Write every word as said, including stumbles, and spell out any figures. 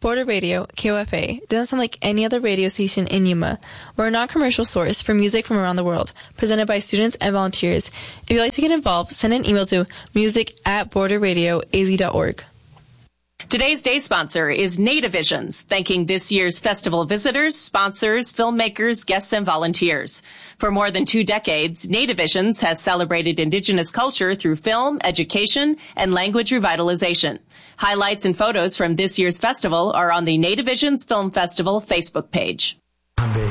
Border Radio, K O F A, doesn't sound like any other radio station in Yuma. We're a non-commercial source for music from around the world, presented by students and volunteers. If you'd like to get involved, send an email to music at border radio a z dot org. Today's day sponsor is Nativisions, thanking this year's festival visitors, sponsors, filmmakers, guests, and volunteers. For more than two decades, Nativisions has celebrated Indigenous culture through film, education, and language revitalization. Highlights and photos from this year's festival are on the Nativisions Film Festival Facebook page. Hambe,